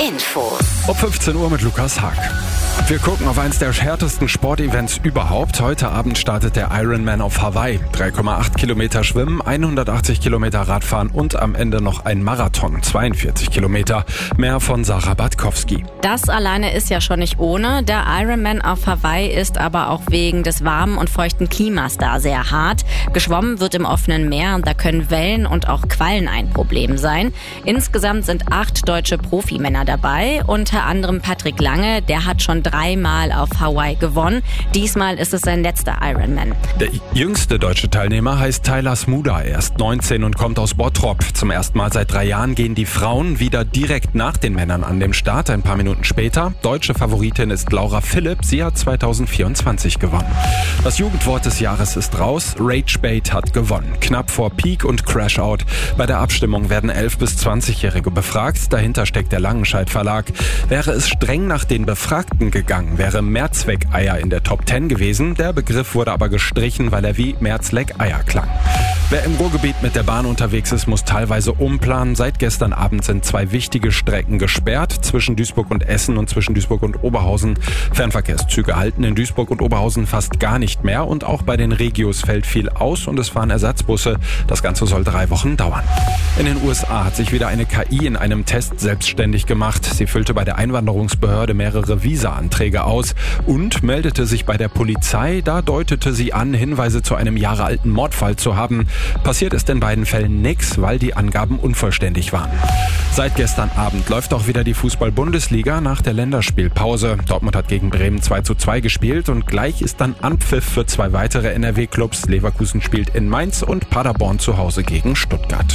Infos. Um 15 Uhr mit Lukas Haag. Wir gucken auf eins der härtesten Sportevents überhaupt. Heute Abend startet der Ironman auf Hawaii. 3,8 Kilometer Schwimmen, 180 Kilometer Radfahren und am Ende noch ein Marathon, 42 Kilometer. Mehr von Sarah Batkowski. Das alleine ist ja schon nicht ohne. Der Ironman auf Hawaii ist aber auch wegen des warmen und feuchten Klimas da sehr hart. Geschwommen wird im offenen Meer und da können Wellen und auch Quallen ein Problem sein. Insgesamt sind 8 deutsche Profimänner dabei, unter anderem Patrick Lange, der hat schon 3-mal auf Hawaii gewonnen. Diesmal ist es sein letzter Ironman. Der jüngste deutsche Teilnehmer heißt Tyler Smuda. Er ist 19 und kommt aus Bottrop. Zum ersten Mal seit 3 Jahren gehen die Frauen wieder direkt nach den Männern an den Start, ein paar Minuten später. Deutsche Favoritin ist Laura Philipp. Sie hat 2024 gewonnen. Das Jugendwort des Jahres ist raus. Ragebait hat gewonnen. Knapp vor Peak und Crashout. Bei der Abstimmung werden 11- bis 20-Jährige befragt. Dahinter steckt der Langenscheidt Verlag. Wäre es streng nach den Befragten gegangen, wäre Mehrzweckeier in der Top 10 gewesen. Der Begriff wurde aber gestrichen, weil er wie Merzleckeier klang. Wer im Ruhrgebiet mit der Bahn unterwegs ist, muss teilweise umplanen. Seit gestern Abend sind 2 wichtige Strecken gesperrt, zwischen Duisburg und Essen und zwischen Duisburg und Oberhausen. Fernverkehrszüge halten in Duisburg und Oberhausen fast gar nicht mehr und auch bei den Regios fällt viel aus und es fahren Ersatzbusse. Das Ganze soll 3 Wochen dauern. In den USA hat sich wieder eine KI in einem Test selbstständig gemacht. Sie füllte bei der Einwanderungsbehörde mehrere Visa-Anträge aus und meldete sich bei der Polizei. Da deutete sie an, Hinweise zu einem jahrealten Mordfall zu haben. Passiert ist in beiden Fällen nichts, weil die Angaben unvollständig waren. Seit gestern Abend läuft auch wieder die Fußball-Bundesliga nach der Länderspielpause. Dortmund hat gegen Bremen 2:2 gespielt und gleich ist dann Anpfiff für 2 weitere NRW-Clubs. Leverkusen spielt in Mainz und Paderborn zu Hause gegen Stuttgart.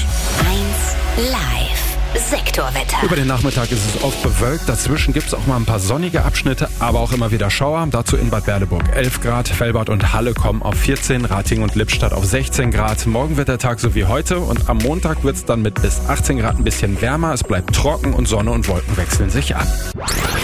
1 Live. Sektorwetter. Über den Nachmittag ist es oft bewölkt. Dazwischen gibt es auch mal ein paar sonnige Abschnitte, aber auch immer wieder Schauer. Dazu in Bad Berleburg 11 Grad. Velbert und Halle kommen auf 14, Ratingen und Lippstadt auf 16 Grad. Morgen wird der Tag so wie heute und am Montag wird es dann mit bis 18 Grad ein bisschen wärmer. Es bleibt trocken und Sonne und Wolken wechseln sich ab.